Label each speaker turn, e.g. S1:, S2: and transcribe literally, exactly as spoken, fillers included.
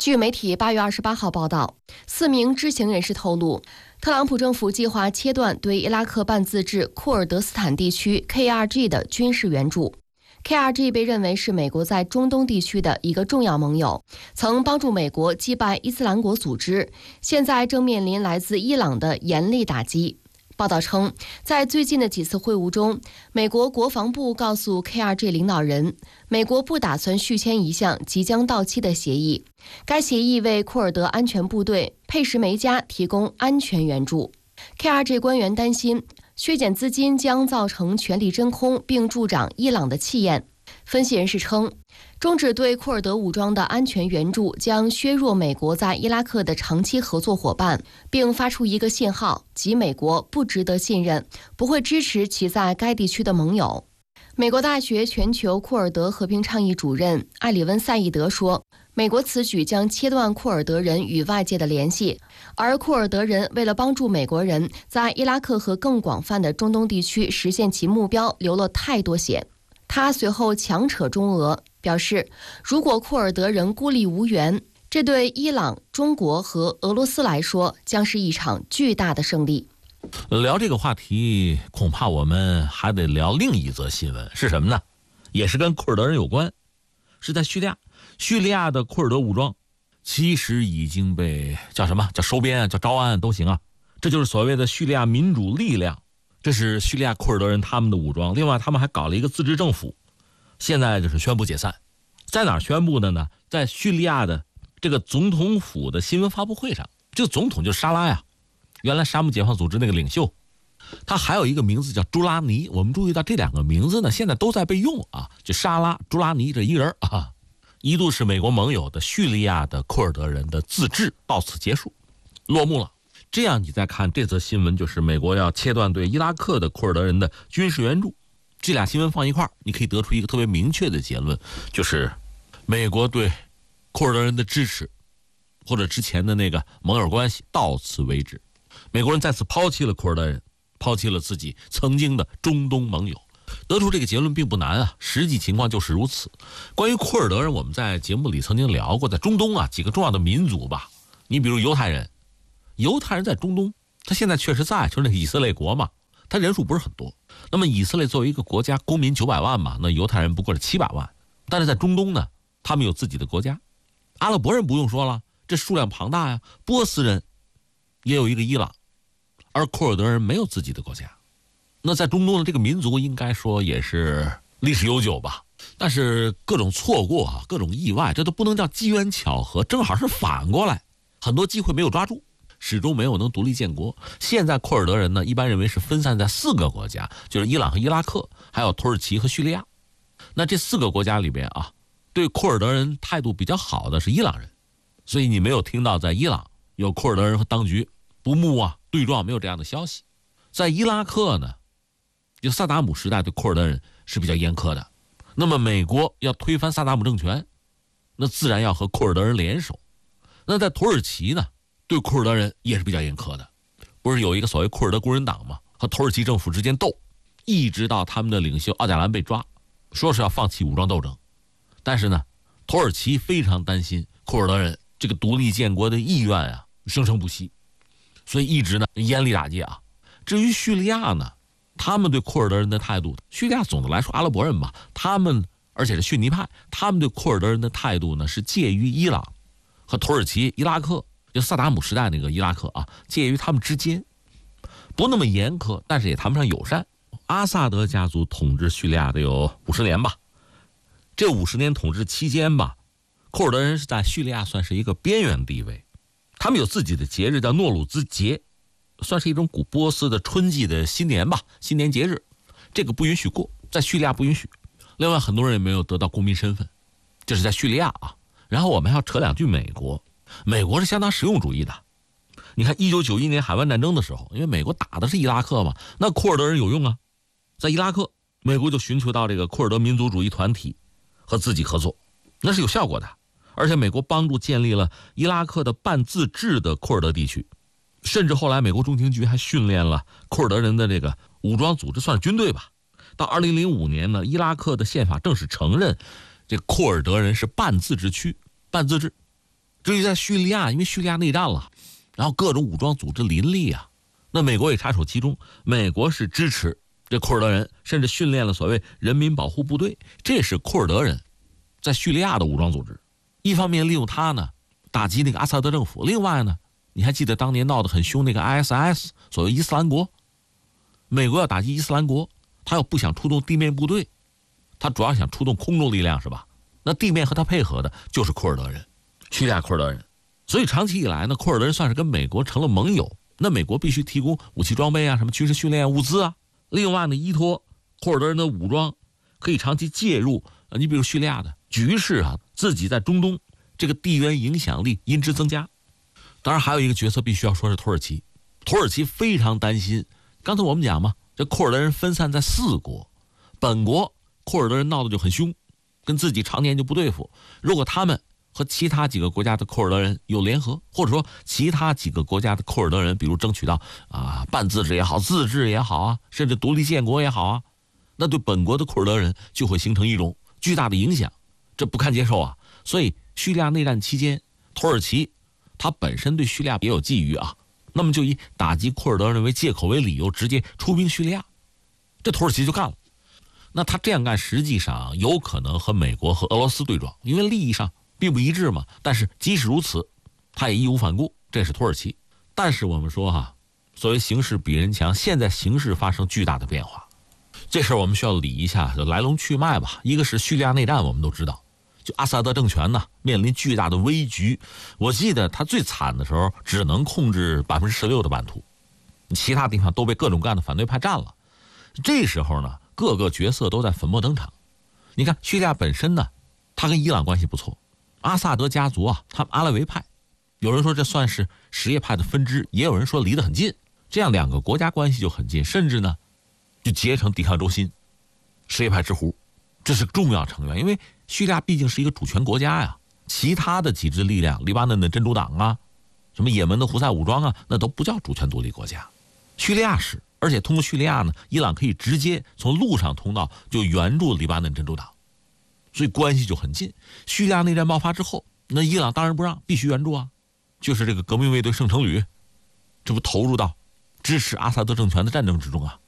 S1: 据媒体八月二十八号报道，四名知情人士透露，特朗普政府计划切断对伊拉克半自治库尔德斯坦地区 K R G 的军事援助。K R G 被认为是美国在中东地区的一个重要盟友，曾帮助美国击败伊斯兰国组织，现在正面临来自伊朗的严厉打击。报道称，在最近的几次会晤中，美国国防部告诉 K R G 领导人，美国不打算续签一项即将到期的协议。该协议为库尔德安全部队佩什梅加提供安全援助。K R G 官员担心，削减资金将造成权力真空，并助长伊朗的气焰。分析人士称，终止对库尔德武装的安全援助将削弱美国在伊拉克的长期合作伙伴，并发出一个信号，即美国不值得信任，不会支持其在该地区的盟友。美国大学全球库尔德和平倡议主任艾里温·赛义德说，美国此举将切断库尔德人与外界的联系，而库尔德人为了帮助美国人在伊拉克和更广泛的中东地区实现其目标，流了太多血。他随后强扯中俄，表示如果库尔德人孤立无援，这对伊朗、中国和俄罗斯来说将是一场巨大的胜利。
S2: 聊这个话题，恐怕我们还得聊另一则新闻，是什么呢？也是跟库尔德人有关，是在叙利亚。叙利亚的库尔德武装其实已经被叫什么叫收编啊，叫招安都行啊，这就是所谓的叙利亚民主力量，这是叙利亚库尔德人他们的武装。另外他们还搞了一个自治政府，现在就是宣布解散。在哪儿宣布的呢？在叙利亚的这个总统府的新闻发布会上。这个总统就是沙拉呀，原来沙姆解放组织那个领袖，他还有一个名字叫朱拉尼。我们注意到这两个名字呢，现在都在被用啊，就沙拉、朱拉尼这一人啊。一度是美国盟友的叙利亚的库尔德人的自治到此结束，落幕了。这样你再看这则新闻，就是美国要切断对伊拉克的库尔德人的军事援助。这俩新闻放一块儿，你可以得出一个特别明确的结论，就是美国对库尔德人的支持，或者之前的那个盟友关系到此为止。美国人再次抛弃了库尔德人，抛弃了自己曾经的中东盟友。得出这个结论并不难啊，实际情况就是如此。关于库尔德人，我们在节目里曾经聊过，在中东啊几个重要的民族吧，你比如犹太人，犹太人在中东，他现在确实在，就是那个以色列国嘛，他人数不是很多。那么以色列作为一个国家，公民九百万嘛，那犹太人不过是七百万。但是在中东呢，他们有自己的国家。阿拉伯人不用说了，这数量庞大呀。波斯人也有一个伊朗，而库尔德人没有自己的国家。那在中东的这个民族应该说也是历史悠久吧，但是各种错过啊，各种意外，这都不能叫机缘巧合，正好是反过来，很多机会没有抓住，始终没有能独立建国。现在库尔德人呢，一般认为是分散在四个国家，就是伊朗和伊拉克，还有土耳其和叙利亚。那这四个国家里边啊，对库尔德人态度比较好的是伊朗人，所以你没有听到在伊朗有库尔德人和当局不睦啊、对撞，没有这样的消息。在伊拉克呢，就萨达姆时代对库尔德人是比较严苛的，那么美国要推翻萨达姆政权，那自然要和库尔德人联手。那在土耳其呢，对库尔德人也是比较严苛的，不是有一个所谓库尔德工人党吗？和土耳其政府之间斗，一直到他们的领袖奥贾兰被抓，说是要放弃武装斗争。但是呢，土耳其非常担心库尔德人这个独立建国的意愿啊生生不息，所以一直呢严厉打击啊。至于叙利亚呢，他们对库尔德人的态度，叙利亚总的来说阿拉伯人吧，他们而且是逊尼派，他们对库尔德人的态度呢是介于伊朗和土耳其、伊拉克，就萨达姆时代那个伊拉克啊，介于他们之间，不那么严苛，但是也谈不上友善。阿萨德家族统治叙利亚得有五十年吧，这五十年统治期间吧，库尔德人是在叙利亚算是一个边缘地位，他们有自己的节日叫诺鲁兹节，算是一种古波斯的春季的新年吧，新年节日，这个不允许过，在叙利亚不允许。另外很多人也没有得到公民身份，这是在叙利亚啊。然后我们还要扯两句美国，美国是相当实用主义的。你看一九九一年海湾战争的时候，因为美国打的是伊拉克嘛，那库尔德人有用啊，在伊拉克美国就寻求到这个库尔德民族主义团体和自己合作，那是有效果的。而且美国帮助建立了伊拉克的半自治的库尔德地区，甚至后来美国中情局还训练了库尔德人的这个武装组织，算是军队吧。到二零零五年呢，伊拉克的宪法正式承认这库尔德人是半自治区、半自治， 至于在叙利亚，因为叙利亚内战了，然后各种武装组织林立啊，那美国也插手其中。美国是支持这库尔德人，甚至训练了所谓人民保护部队，这是库尔德人在叙利亚的武装组织。一方面利用他呢打击那个阿萨德政府，另外呢，你还记得当年闹得很凶那个 I S I S 所谓伊斯兰国？美国要打击伊斯兰国，他又不想出动地面部队，他主要想出动空中力量，是吧？那地面和他配合的就是库尔德人，叙利亚库尔德人。所以长期以来呢，库尔德人算是跟美国成了盟友。那美国必须提供武器装备啊，什么军事训练物资啊。另外呢，依托库尔德人的武装，可以长期介入。呃，你比如叙利亚的局势啊，自己在中东这个地缘影响力因之增加。当然还有一个角色必须要说是土耳其。土耳其非常担心，刚才我们讲嘛，这库尔德人分散在四国，本国库尔德人闹得就很凶，跟自己常年就不对付。如果他们和其他几个国家的库尔德人有联合，或者说其他几个国家的库尔德人，比如争取到啊半自治也好，自治也好啊，甚至独立建国也好啊，那对本国的库尔德人就会形成一种巨大的影响，这不堪接受啊。所以叙利亚内战期间，土耳其他本身对叙利亚也有觊觎啊，那么就以打击库尔德人为借口为理由，直接出兵叙利亚，这土耳其就干了。那他这样干实际上有可能和美国和俄罗斯对撞，因为利益上并不一致嘛。但是即使如此，他也义无反顾，这是土耳其。但是我们说哈、啊，所谓形势比人强，现在形势发生巨大的变化，这事儿我们需要理一下就来龙去脉吧。一个是叙利亚内战，我们都知道，就阿萨德政权呢面临巨大的危局。我记得他最惨的时候，只能控制百分之十六的版图，其他地方都被各种各样的反对派占了。这时候呢，各个角色都在粉墨登场。你看叙利亚本身呢，他跟伊朗关系不错，阿萨德家族啊，他们阿拉维派，有人说这算是什叶派的分支，也有人说离得很近，这样两个国家关系就很近，甚至呢就结成抵抗轴心，什叶派之狐，这是重要成员。因为叙利亚毕竟是一个主权国家呀，其他的几支力量，黎巴嫩的真主党啊，什么也门的胡塞武装啊，那都不叫主权独立国家，叙利亚是。而且通过叙利亚呢，伊朗可以直接从陆上通道就援助黎巴嫩真主党，所以关系就很近。叙利亚内战爆发之后，那伊朗当然不让，必须援助啊，就是这个革命卫队圣城旅，这不投入到支持阿萨德政权的战争之中啊。